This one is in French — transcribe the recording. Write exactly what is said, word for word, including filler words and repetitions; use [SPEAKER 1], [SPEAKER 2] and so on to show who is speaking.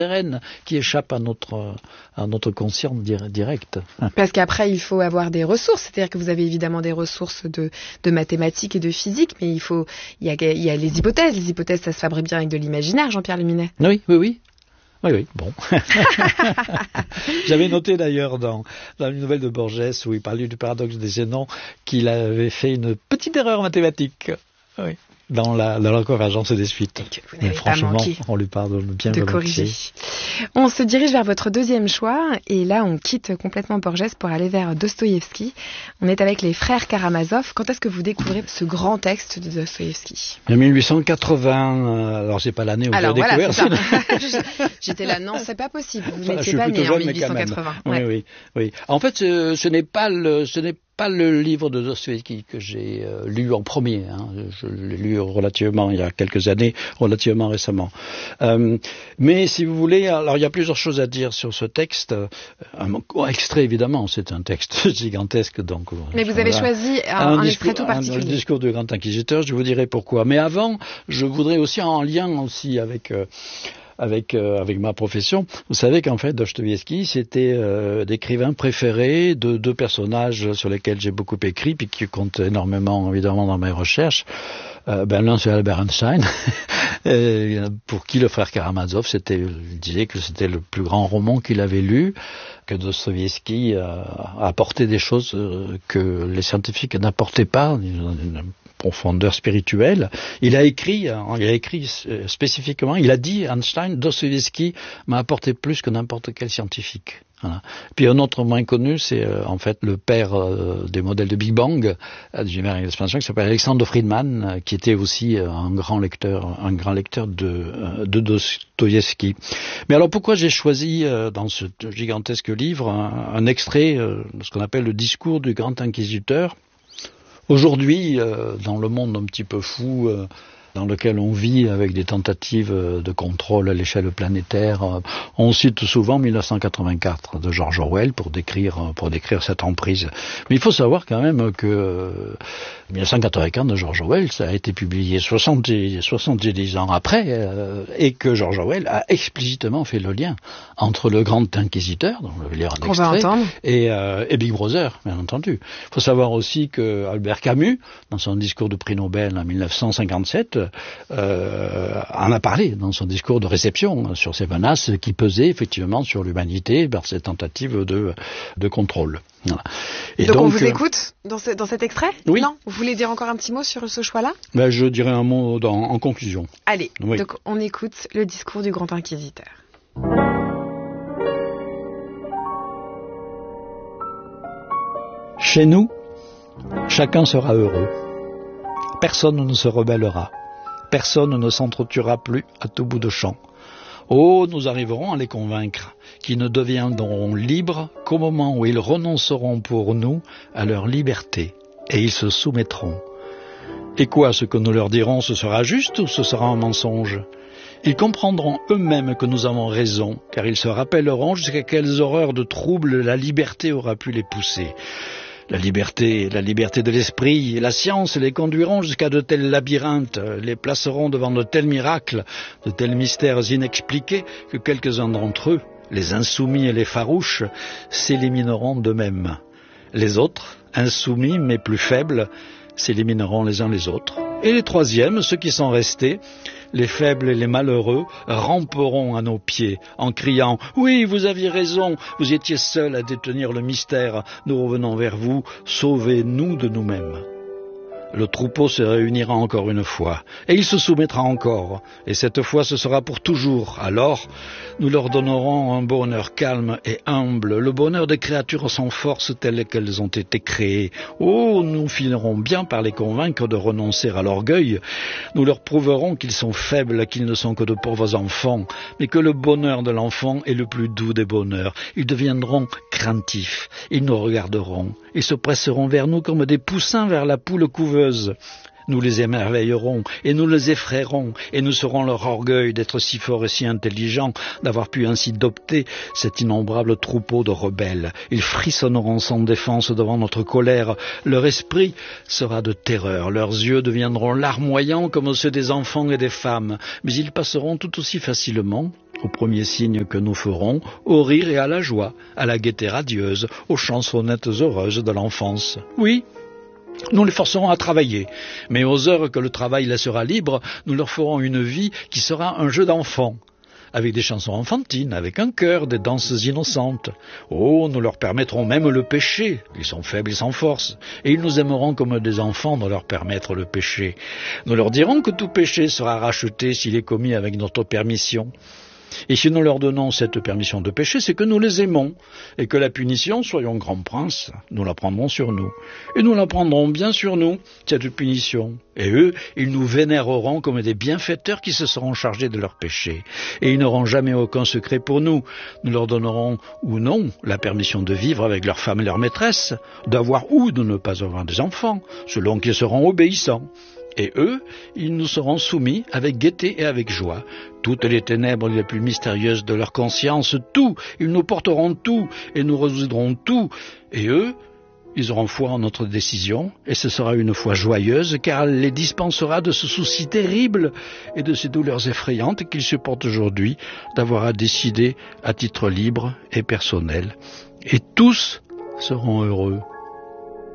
[SPEAKER 1] qui échappent à notre, à notre conscience direct.
[SPEAKER 2] Parce qu'après, il faut avoir des ressources. C'est-à-dire que vous avez évidemment des ressources de, de mathématiques et de physique, mais il faut, il y a, il y a les hypothèses. Les hypothèses, ça se fabrique bien avec de l'imaginaire, Jean-Pierre Luminet.
[SPEAKER 1] Oui, oui, oui. Oui, oui, bon. J'avais noté d'ailleurs dans, dans une nouvelle de Borges où il parlait du paradoxe des Zénons qu'il avait fait une petite erreur mathématique. Oui. Dans la, dans la convergence des suites. Mais franchement, on lui pardonne bien
[SPEAKER 2] de corriger. On se dirige vers votre deuxième choix, et là, on quitte complètement Borges pour aller vers Dostoïevski. On est avec les frères Karamazov. Quand est-ce que vous découvrez ce grand texte de Dostoïevski ?
[SPEAKER 1] En mille huit cent quatre-vingts. Alors, c'est pas l'année où j'ai
[SPEAKER 2] voilà,
[SPEAKER 1] découvert.
[SPEAKER 2] Ça. J'étais là, non, c'est pas possible. Vous
[SPEAKER 1] enfin,
[SPEAKER 2] n'étiez pas né
[SPEAKER 1] jeune,
[SPEAKER 2] en mille huit cent quatre-vingts.
[SPEAKER 1] Ouais. Oui, oui, oui. En fait, ce, ce n'est pas le, ce n'est pas le livre de Dostoïevski que j'ai euh, lu en premier. Hein. Je l'ai lu relativement il y a quelques années, relativement récemment. Euh, mais si vous voulez, alors il y a plusieurs choses à dire sur ce texte. Un, un extrait évidemment, c'est un texte gigantesque. Donc.
[SPEAKER 2] Mais vous avez choisi un, un, un extrait tout particulier.
[SPEAKER 1] Un, un discours du grand inquisiteur. Je vous dirai pourquoi. Mais avant, je voudrais aussi en lien aussi avec. Euh, Avec, euh, avec ma profession, vous savez qu'en fait Dostoïevski c'était euh, l'écrivain préféré de deux personnages sur lesquels j'ai beaucoup écrit puis qui comptent énormément évidemment dans mes recherches. Euh, ben l'un c'est Albert Einstein, et pour qui le frère Karamazov, c'était, il disait que c'était le plus grand roman qu'il avait lu, que Dostoïevski a apporté des choses que les scientifiques n'apportaient pas, une profondeur spirituelle. Il a écrit, il a écrit spécifiquement, il a dit, Einstein, Dostoïevski m'a apporté plus que n'importe quel scientifique. Voilà. Puis un autre moins connu, c'est euh, en fait le père euh, des modèles de Big Bang, euh, du numérique d'expansion, qui s'appelle Alexandre Friedman, euh, qui était aussi euh, un grand lecteur, un grand lecteur de, euh, de Dostoïevski. Mais alors pourquoi j'ai choisi euh, dans ce gigantesque livre un, un extrait euh, de ce qu'on appelle le discours du grand inquisiteur? Aujourd'hui, euh, dans le monde un petit peu fou, euh, dans lequel on vit avec des tentatives de contrôle à l'échelle planétaire, on cite souvent mille neuf cent quatre-vingt-quatre de George Orwell pour décrire, pour décrire cette emprise. Mais il faut savoir quand même que mille neuf cent quatre-vingt-quatre de George Orwell, ça a été publié soixante-dix, soixante-dix ans après, euh, et que George Orwell a explicitement fait le lien entre le grand inquisiteur, dont je vais lire un extrait, et, euh, et Big Brother, bien entendu. Il faut savoir aussi que Albert Camus, dans son discours de prix Nobel en mille neuf cent cinquante-sept, euh, en a parlé dans son discours de réception sur ces menaces qui pesaient effectivement sur l'humanité par ces tentatives de, de contrôle. Voilà.
[SPEAKER 2] Et donc, donc on vous euh, écoute dans, ce, dans cet extrait?
[SPEAKER 1] Oui.
[SPEAKER 2] Non, vous voulez dire encore un petit mot sur ce choix-là?
[SPEAKER 1] Ben, je dirais un mot dans, en conclusion.
[SPEAKER 2] Allez,
[SPEAKER 1] oui.
[SPEAKER 2] Donc on écoute le discours du grand inquisiteur.
[SPEAKER 1] Chez nous, chacun sera heureux. Personne ne se rebellera. Personne ne s'entretuera plus à tout bout de champ. Oh, nous arriverons à les convaincre, qui ne deviendront libres qu'au moment où ils renonceront pour nous à leur liberté, et ils se soumettront. Et quoi, ce que nous leur dirons, ce sera juste ou ce sera un mensonge? Ils comprendront eux-mêmes que nous avons raison, car ils se rappelleront jusqu'à quelles horreurs de troubles la liberté aura pu les pousser. La liberté, la liberté de l'esprit et la science les conduiront jusqu'à de tels labyrinthes, les placeront devant de tels miracles, de tels mystères inexpliqués, que quelques-uns d'entre eux, les insoumis et les farouches, s'élimineront d'eux-mêmes. Les autres, insoumis mais plus faibles, s'élimineront les uns les autres. Et les troisièmes, ceux qui sont restés, les faibles et les malheureux, ramperont à nos pieds en criant « Oui, vous aviez raison, vous étiez seuls à détenir le mystère, nous revenons vers vous, sauvez-nous de nous-mêmes ». Le troupeau se réunira encore une fois, et il se soumettra encore, et cette fois ce sera pour toujours. Alors, nous leur donnerons un bonheur calme et humble, le bonheur des créatures sans force telles qu'elles ont été créées. Oh, nous finirons bien par les convaincre de renoncer à l'orgueil. Nous leur prouverons qu'ils sont faibles, qu'ils ne sont que de pauvres enfants, mais que le bonheur de l'enfant est le plus doux des bonheurs. Ils deviendront craintifs, ils nous regarderont, ils se presseront vers nous comme des poussins vers la poule couveuse. Nous les émerveillerons et nous les effrayerons et nous serons leur orgueil d'être si forts et si intelligents, d'avoir pu ainsi dompter cet innombrable troupeau de rebelles. Ils frissonneront sans défense devant notre colère. Leur esprit sera de terreur. Leurs yeux deviendront larmoyants comme ceux des enfants et des femmes. Mais ils passeront tout aussi facilement au premier signe que nous ferons, au rire et à la joie, à la gaieté radieuse, aux chansonnettes heureuses de l'enfance. Oui, nous les forcerons à travailler, mais aux heures que le travail laissera libres, nous leur ferons une vie qui sera un jeu d'enfant, avec des chansons enfantines, avec un cœur, des danses innocentes. Oh, nous leur permettrons même le péché, ils sont faibles et sans force, et ils nous aimeront comme des enfants de leur permettre le péché. Nous leur dirons que tout péché sera racheté s'il est commis avec notre permission. Et si nous leur donnons cette permission de pécher, c'est que nous les aimons, et que la punition, soyons grands princes, nous la prendrons sur nous. Et nous la prendrons bien sur nous, cette punition. Et eux, ils nous vénéreront comme des bienfaiteurs qui se seront chargés de leurs péchés. Et ils n'auront jamais aucun secret pour nous. Nous leur donnerons, ou non, la permission de vivre avec leur femme et leur maîtresse, d'avoir ou de ne pas avoir des enfants, selon qu'ils seront obéissants. Et eux, ils nous seront soumis avec gaieté et avec joie. Toutes les ténèbres les plus mystérieuses de leur conscience, tout, ils nous porteront tout, et nous résoudrons tout. Et eux, ils auront foi en notre décision, et ce sera une foi joyeuse, car elle les dispensera de ce souci terrible et de ces douleurs effrayantes qu'ils supportent aujourd'hui d'avoir à décider à titre libre et personnel. Et tous seront heureux.